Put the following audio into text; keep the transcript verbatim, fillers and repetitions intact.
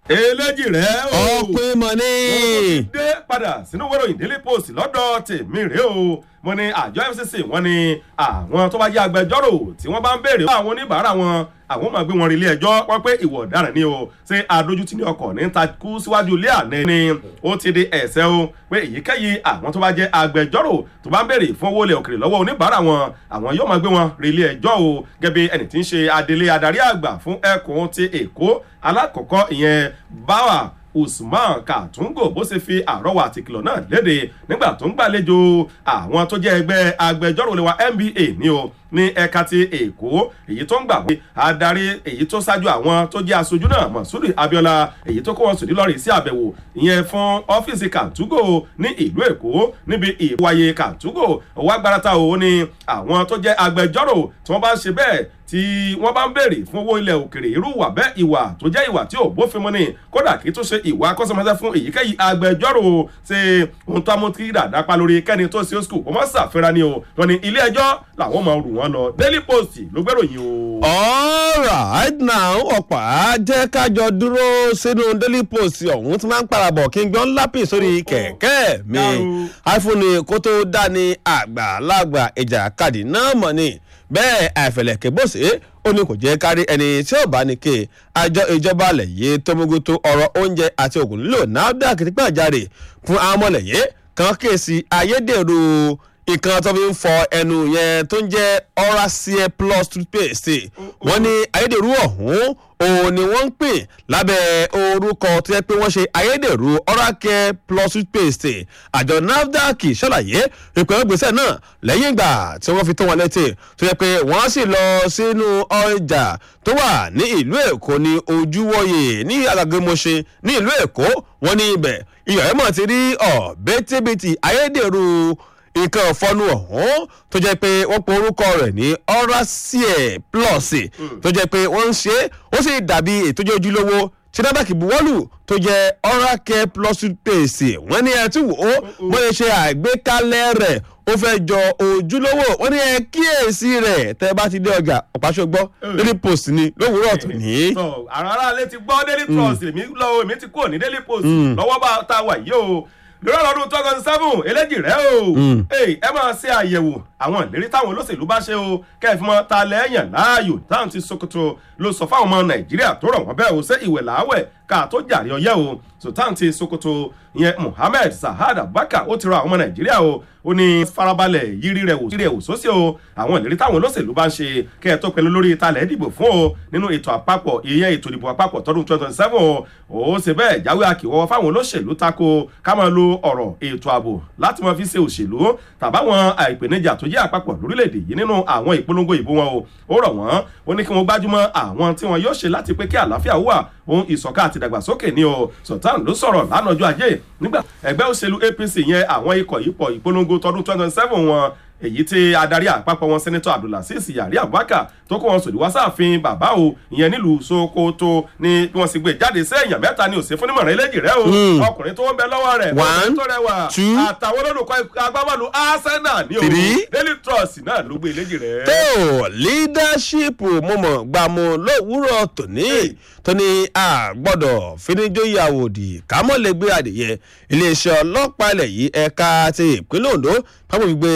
eléjì rẹ o ọpẹ́ mọ ní. ó ti dé padà sínú wẹ́rọ ìdílé post lọ́dọ̀ tèmi rèé o wọ́n ní àjọ F C C wọ́n ní àwọn tó bá jẹ́ agbẹjọ́rò tí wọ́n bá ń béèrè àwọn oníbàárà wọn àwọn máa gbé wọn rí ilé ẹjọ́ wọ́n pé ìwọ ọ̀daràn ni o ṣé adójútì ní ọkọ̀ ní ta kú síwájú ilé àná ni ó ti di ẹ̀ṣẹ̀ o pé èyíkéyìí àwọn tó bá jẹ́ agbẹjọ́rò tó bá ń béèrè fún owó ilẹ̀ òkèrè lọ́wọ́ oníbàárà wọn àwọn yóò máa gbé wọn rí ilé ẹjọ́ o gẹ́gẹ́ bí ẹni tí ń ṣe adelé adarí àgbà fún ẹkùn ti Èkó alákọ̀ọ́kọ́ ìyẹn Báwa Usman Katungo bó ṣe fi àrọwà àtìkìlọ̀ náà léde nígbà tó ń gbàlejò àwọn tó jẹ́ ẹgbẹ́ agbẹjọ́rò lẹ́wà N B A ní o ní ẹ̀ka ti Èkó èyí tó ń gbà wí adarí èyí tó ṣáájú àwọn tó jẹ́ aṣojú náà Mọ̀súrì Abíọ́lá èyí tó kó wọn sòdí lọ́rì sí àbẹ̀wò ìyẹn fún ọ́fíìsì Katungo ní ìlú Èkó níbi ìwáyé Katungo owó agbárata òun ni àwọn tó jẹ́ agbẹjọ́rò tí wọ́n bá ń ṣe bẹ́ẹ̀ tí wọ́n bá ń béèrè fún owó ilẹ̀ òkèrè irú ìwà bẹ́ẹ̀ ìwà tó jẹ́ ìwà tí ò bófin mu ni kódà kí tó ṣe ìwà akọ́ṣẹ́mọṣẹ́ fún èyíkéyìí agbẹjọ́rò ṣe ohun tó mú kí dàda pa lórí kẹ́ni tó ṣe oṣù kò mọ́ ṣàfihàn ni o wọn ni ilé ẹjọ́ làwọn máa rù wọ́n lọ Daily Post ló gbèròyìn o. all right now ọ̀pá jẹ́ kájọ dúró sínú Daily Post ọ̀hún tí máa ń parabọ̀ kí n gbọ́n lápì sórí kẹ̀kẹ́ mi iPhone kó tó dání àgbàlagbà ìjàkadì náà mọ̀ ni bẹ́ẹ̀ àìfẹ̀lẹ̀kẹ̀ bọ́sẹ̀ ó ní kò jẹ́ kárí ẹni tí ó bá ní ké àjọ ìjọba lẹ̀yẹ tó mójútó ọ̀rọ̀ oúnjẹ àti ògùn lílò NAFDAC ti pàjáre fún àwọn ọmọlẹ̀yẹ kan kéèsì ayédèrú ìkan tó fi ń fọ ẹnu yẹn tó ń jẹ́ Oracare Plus toothpaste wọ́n ní ayédèrú ọ̀hún òun ni wọ́n ń pè lábẹ́ orúkọ tó yẹ pé wọ́n ṣe ayédèrú Oracare Plus toothpaste àjọ NAFDAC ṣàlàyé ìpè ìgbésẹ̀ náà lẹ́yìn ìgbà tí wọ́n fi tó wọn létí tó yẹ pé wọ́n sì lọ sínú ọjà tó wà ní ìlú Èkó ní Ojúwòye ní Àgàgàmọ̀ṣe ní ìlú Èkó wọ́n ní ibẹ̀ iyọ̀ ẹ̀ mọ̀ ti rí ọ̀bẹ́tẹ́bìtì ayédèrú nǹkan ọ̀fọ́nú ọ̀hún tó jẹ́ pé wọ́n pe orúkọ rẹ̀ ní Oracare Plus tó jẹ́ pé wọ́n ń ṣe ó sì dàbí ètò jẹ́ ojúlówó tí NAFDAC buwọ́lù tó jẹ́ Oracare Plus toothpaste wọ́n ní ẹ tí wò ó wọ́n lè ṣe àgbékalẹ̀ rẹ̀ ó fẹ́ jọ ojúlówó wọ́n ní ẹ kíyèsí rẹ̀ tẹ́ bá ti dé ọjà ọ̀páṣọgbọ́ Daily Post ni lówùúrọ̀ tó ní. àràrà lè ti gbọ́ Daily Post èmi lọ́wọ́ èmi ti kúrò ní Daily Post lọ́wọ́ bá ta wà yìí o lórí ọdún two thousand seven eléjì rẹ o ẹ máa ṣe àyẹ̀wò àwọn ìlérí táwọn olóṣèlú bá ṣe o kẹfìmọ ta lẹ́yìn láàyò táwọn ti Sokoto ló sọ fáwọn ọmọ Nàìjíríà tó rọ̀ wọ́n bẹ́ẹ̀ o ṣe ìwẹ̀ làáwẹ̀ ká tó jàre ọyẹ́ o sultan ti Sokoto ìyẹn Muhammed Sahad Abubakar ó ti rọ àwọn ọmọ Nàìjíríà o ó ní farabalẹ̀ yírí rẹ̀ wò rẹ̀ wò sósì o àwọn ìlérí táwọn olóṣèlú bá ń ṣe kẹ́ ẹ̀ tó pinnu lórí ìtalẹ̀ ìdìbò fún o nínú ètò àpapọ̀ ìyẹn ètò ìdìbò àpapọ̀ tọdún twenty twenty seven o ó ṣe bẹ́ẹ̀ jáwé akíwọ́ fáwọn olóṣèlú tako ká máa lo ọ̀rọ̀ ètò ààbò láti máa fi ṣe òṣèlú tàbáwọn àìpèníjà tó jẹ́ àpapọ̀ lórílẹ̀‐èdè yìí nínú àwọn ìpolongo ìbò wọn o ó rọ̀ wọ́n ó ní kí wọ́n gbájúmọ́ àwọn tí wọ́n yóò ṣe láti pé kí àlàáfíà wà ohun ìṣọ̀kan àti ìdàgbàsókè ni o Sultan ló sọ̀rọ̀ lánàá ọjọ́ ajé nígbà ẹgbẹ́ òṣèlú A P C yẹn àwọn ikọ̀ ìpọ̀ ìpolongo tọdún twenty twenty seven wọn èyí tí adarí àpapọ̀ wọn sẹ́nẹ́tọ̀ Abdulaziz Yari Abubakar tó kó wọn sòdì wá sáàfin bàbá o ìyẹn nílùú Sokoto ní bí wọ́n sì gbé jáde sẹ́yìn mẹ́ta ní òsè fún nímọ̀ràn eléjì rẹ o ọkùnrin tó ń bẹ lọ́wọ́ rẹ̀ ọkùnrin tó rẹwà àtàwọn olólùkọ́ agbábọ́ọ̀lù Arsenal ní o Daily Trust náà ló gbé eléjì rẹ. tó leadership mọ̀mọ́ gbàmù lówùúrọ̀ tòní tóní àgbọ̀dọ̀ fíníjóyè àwòdì kámọ́lẹ́gbẹ́ adìyẹ iléeṣẹ́ ọlọ́pàá ilẹ̀ yìí ẹ̀ka ti ìpínlẹ̀ Ondo pápá gbígbé